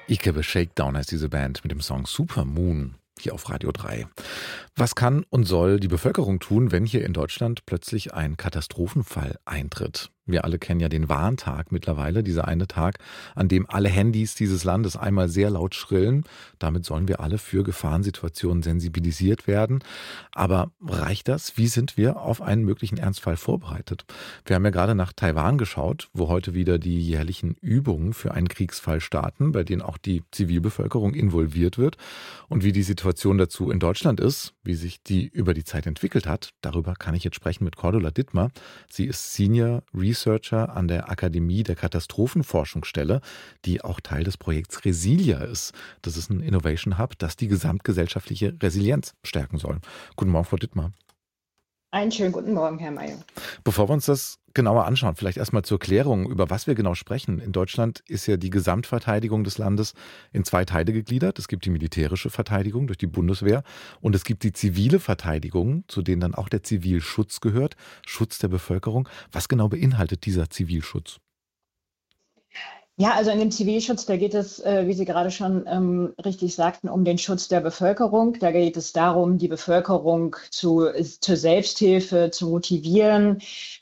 Ikebe Shakedown heißt diese Band mit dem Song Supermoon hier auf Radio 3. Was kann und soll die Bevölkerung tun, wenn hier in Deutschland plötzlich ein Katastrophenfall eintritt? Wir alle kennen ja den Warntag mittlerweile, dieser eine Tag, an dem alle Handys dieses Landes einmal sehr laut schrillen. Damit sollen wir alle für Gefahrensituationen sensibilisiert werden. Aber reicht das? Wie sind wir auf einen möglichen Ernstfall vorbereitet? Wir haben ja gerade nach Taiwan geschaut, wo heute wieder die jährlichen Übungen für einen Kriegsfall starten, bei denen auch die Zivilbevölkerung involviert wird. Und wie die Situation dazu in Deutschland ist, wie sich die über die Zeit entwickelt hat, darüber kann ich jetzt sprechen mit Cordula Dittmar. Sie ist Senior Researcher an der Akademie der Katastrophenforschungsstelle, die auch Teil des Projekts Resilia ist. Das ist ein Innovation Hub, das die gesamtgesellschaftliche Resilienz stärken soll. Guten Morgen, Frau Dittmar. Einen schönen guten Morgen, Herr Mayer. Bevor wir uns das genauer anschauen, vielleicht erstmal zur Klärung, über was wir genau sprechen. In Deutschland ist ja die Gesamtverteidigung des Landes in zwei Teile gegliedert. Es gibt die militärische Verteidigung durch die Bundeswehr und es gibt die zivile Verteidigung, zu denen dann auch der Zivilschutz gehört, Schutz der Bevölkerung. Was genau beinhaltet dieser Zivilschutz? Ja, also in dem Zivilschutz, da geht es, wie Sie gerade schon richtig sagten, um den Schutz der Bevölkerung. Da geht es darum, die Bevölkerung zur Selbsthilfe zu motivieren,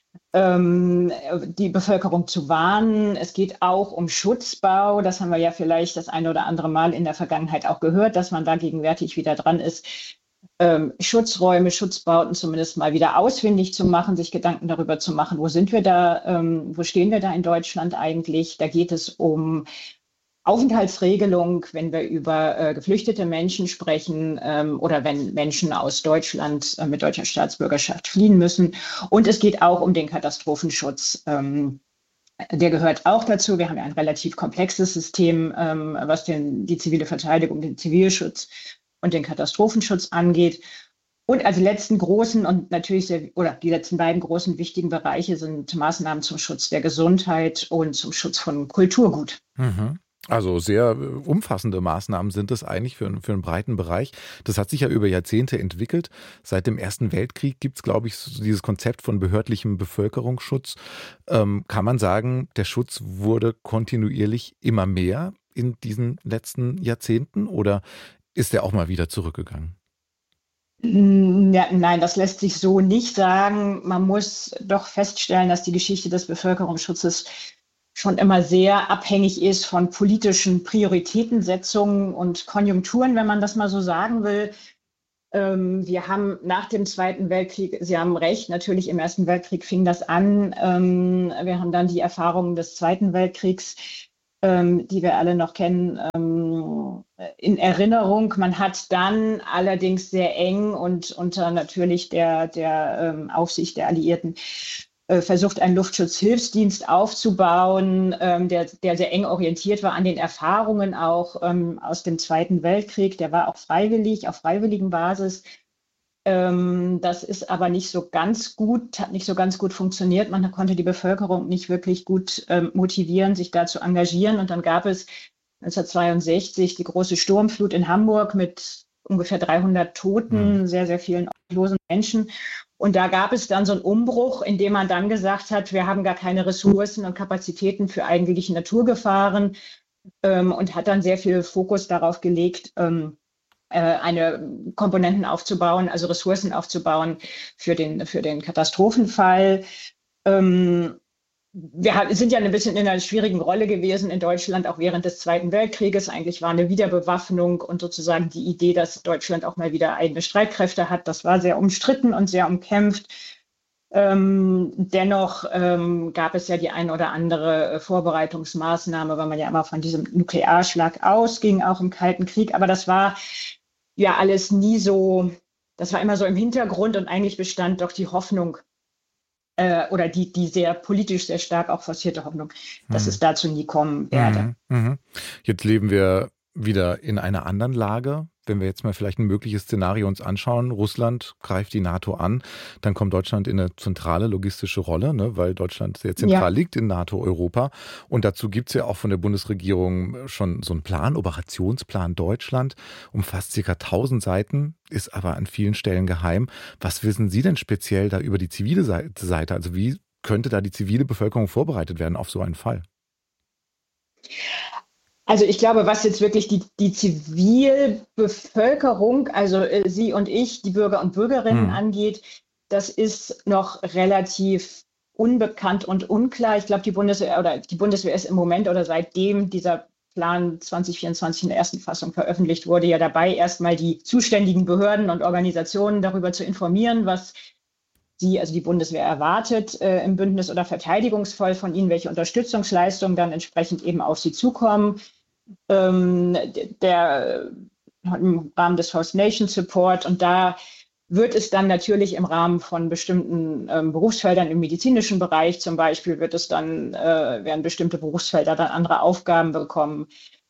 die Bevölkerung zu warnen. Es geht auch um Schutzbau. Das haben wir ja vielleicht das eine oder andere Mal in der Vergangenheit auch gehört, dass man da gegenwärtig wieder dran ist, Schutzräume, Schutzbauten zumindest mal wieder ausfindig zu machen, sich Gedanken darüber zu machen, wo sind wir da, wo stehen wir da in Deutschland eigentlich. Da geht es um Aufenthaltsregelung, wenn wir über geflüchtete Menschen sprechen oder wenn Menschen aus Deutschland mit deutscher Staatsbürgerschaft fliehen müssen. Und es geht auch um den Katastrophenschutz. Der gehört auch dazu. Wir haben ja ein relativ komplexes System, was die zivile Verteidigung, den Zivilschutz und den Katastrophenschutz angeht. Und als letzten großen und natürlich die letzten beiden großen wichtigen Bereiche sind Maßnahmen zum Schutz der Gesundheit und zum Schutz von Kulturgut. Mhm. Also sehr umfassende Maßnahmen sind es eigentlich für einen breiten Bereich. Das hat sich ja über Jahrzehnte entwickelt. Seit dem Ersten Weltkrieg gibt es, glaube ich, dieses Konzept von behördlichem Bevölkerungsschutz. Kann man sagen, der Schutz wurde kontinuierlich immer mehr in diesen letzten Jahrzehnten oder ist er auch mal wieder zurückgegangen? Ja, nein, das lässt sich so nicht sagen. Man muss doch feststellen, dass die Geschichte des Bevölkerungsschutzes schon immer sehr abhängig ist von politischen Prioritätensetzungen und Konjunkturen, wenn man das mal so sagen will. Wir haben nach dem Zweiten Weltkrieg, Sie haben recht, natürlich im Ersten Weltkrieg fing das an. Wir haben dann die Erfahrungen des Zweiten Weltkriegs, die wir alle noch kennen, in Erinnerung. Man hat dann allerdings sehr eng und unter natürlich der Aufsicht der Alliierten versucht, einen Luftschutzhilfsdienst aufzubauen, der sehr eng orientiert war an den Erfahrungen auch aus dem Zweiten Weltkrieg. Der war auch freiwillig, auf freiwilligen Basis. Das ist aber nicht so ganz gut, hat nicht so ganz gut funktioniert. Man konnte die Bevölkerung nicht wirklich gut motivieren, sich da zu engagieren. Und dann gab es 1962 die große Sturmflut in Hamburg mit ungefähr 300 Toten, sehr, sehr vielen obdachlosen Menschen. Und da gab es dann so einen Umbruch, in dem man dann gesagt hat, wir haben gar keine Ressourcen und Kapazitäten für eigentliche Naturgefahren und hat dann sehr viel Fokus darauf gelegt, eine Komponenten aufzubauen, also Ressourcen aufzubauen für den Katastrophenfall. Wir sind ja ein bisschen in einer schwierigen Rolle gewesen in Deutschland, auch während des Zweiten Weltkrieges. Eigentlich war eine Wiederbewaffnung und sozusagen die Idee, dass Deutschland auch mal wieder eigene Streitkräfte hat. Das war sehr umstritten und sehr umkämpft. Dennoch gab es ja die ein oder andere Vorbereitungsmaßnahme, weil man ja immer von diesem Nuklearschlag ausging, auch im Kalten Krieg. Aber das war ja alles nie so, das war immer so im Hintergrund und eigentlich bestand doch die Hoffnung, oder die sehr politisch sehr stark auch forcierte Hoffnung, dass es dazu nie kommen werde. Jetzt leben wir wieder in einer anderen Lage. Wenn wir jetzt mal vielleicht ein mögliches Szenario uns anschauen, Russland greift die NATO an, dann kommt Deutschland in eine zentrale logistische Rolle, ne, weil Deutschland sehr zentral liegt in NATO-Europa. Und dazu gibt es ja auch von der Bundesregierung schon so einen Plan, Operationsplan Deutschland, umfasst ca. 1000 Seiten, ist aber an vielen Stellen geheim. Was wissen Sie denn speziell da über die zivile Seite? Also wie könnte da die zivile Bevölkerung vorbereitet werden auf so einen Fall? Also ich glaube, was jetzt wirklich die Zivilbevölkerung, also Sie und ich, die Bürger und Bürgerinnen Hm. angeht, das ist noch relativ unbekannt und unklar. Ich glaube, die Bundeswehr ist im Moment oder seitdem dieser Plan 2024 in der ersten Fassung veröffentlicht wurde, ja dabei, erstmal die zuständigen Behörden und Organisationen darüber zu informieren, was sie, also die Bundeswehr, erwartet im Bündnis- oder Verteidigungsfall von ihnen, welche Unterstützungsleistungen dann entsprechend eben auf sie zukommen. Der im Rahmen des Host Nation Support, und da wird es dann natürlich im Rahmen von bestimmten Berufsfeldern im medizinischen Bereich zum Beispiel werden bestimmte Berufsfelder dann andere Aufgaben bekommen.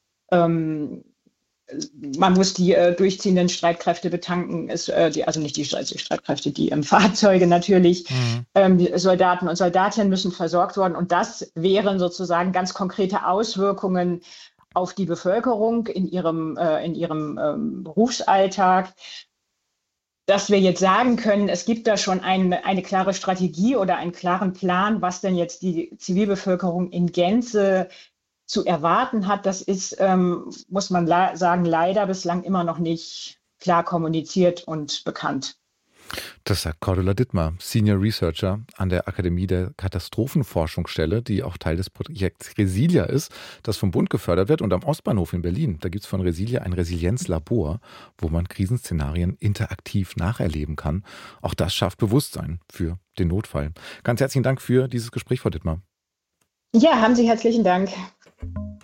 Man muss die durchziehenden Streitkräfte betanken, also nicht die Streitkräfte, die Fahrzeuge natürlich. Hm. Die Soldaten und Soldatinnen müssen versorgt werden. Und das wären sozusagen ganz konkrete Auswirkungen auf die Bevölkerung in ihrem Berufsalltag. Dass wir jetzt sagen können, es gibt da schon eine klare Strategie oder einen klaren Plan, was denn jetzt die Zivilbevölkerung in Gänze zu erwarten hat, das ist, muss man sagen, leider bislang immer noch nicht klar kommuniziert und bekannt. Das sagt Cordula Dittmar, Senior Researcher an der Akademie der Katastrophenforschungsstelle, die auch Teil des Projekts Resilia ist, das vom Bund gefördert wird. Und am Ostbahnhof in Berlin, da gibt es von Resilia ein Resilienzlabor, wo man Krisenszenarien interaktiv nacherleben kann. Auch das schafft Bewusstsein für den Notfall. Ganz herzlichen Dank für dieses Gespräch, Frau Dittmar. Ja, haben Sie herzlichen Dank.